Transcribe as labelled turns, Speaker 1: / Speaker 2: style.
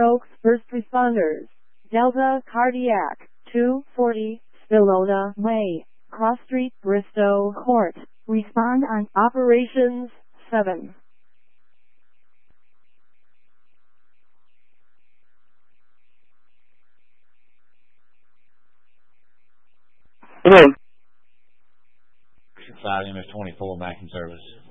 Speaker 1: Oaks First Responders. Delta Cardiac, 240, Spilona Way, Cross Street, Bristow Court. Respond on Operations 7.
Speaker 2: Hello. 5 MS-24 Mackin service.